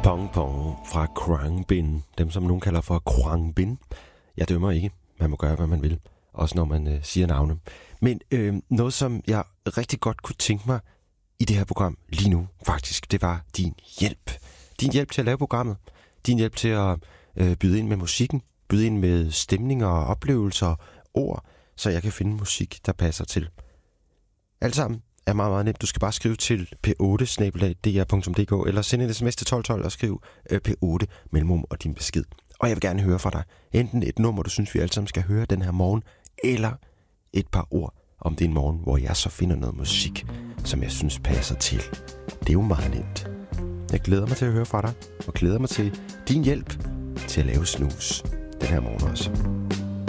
Pong Pong fra Khruangbin. Dem, som nogen kalder for Khruangbin. Jeg dømmer ikke. Man må gøre, hvad man vil. Også når man siger navne. Men noget, som jeg rigtig godt kunne tænke mig i det her program lige nu, faktisk, det var din hjælp. Din hjælp til at lave programmet. Din hjælp til at byde ind med musikken. Byde ind med stemninger og oplevelser, ord, så jeg kan finde musik, der passer til. Alt sammen er meget, meget nemt. Du skal bare skrive til p8@dr.dk eller sende en sms til 1212 og skriv p8 mellemrum og din besked. Og jeg vil gerne høre fra dig. Enten et nummer, du synes, vi alle sammen skal høre den her morgen, eller et par ord om det en morgen, hvor jeg så finder noget musik, som jeg synes passer til. Det er jo meget nemt. Jeg glæder mig til at høre fra dig, og glæder mig til din hjælp til at lave snus den her morgen også.